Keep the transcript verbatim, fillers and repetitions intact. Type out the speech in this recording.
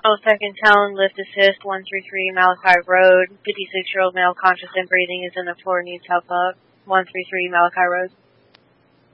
Oh, second town, lift assist, one three three Malachi Road. fifty-six-year-old male conscious and breathing is in the floor, needs help up. one three three Malachi Road.